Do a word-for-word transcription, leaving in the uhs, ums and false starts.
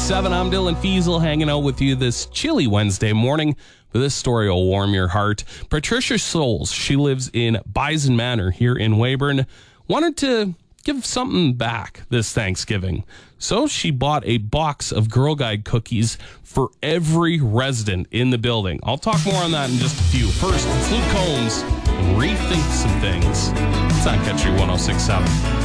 seven, I'm Dylan Fiesel hanging out with you this chilly Wednesday morning. But this story will warm your heart. Patricia Souls, she lives in Bison Manor here in Weyburn, wanted to give something back this Thanksgiving. So she bought a box of Girl Guide cookies for every resident in the building. I'll talk more on that in just a few. First, it's Luke Combs and Rethink Some Things. It's on Country one oh six point seven.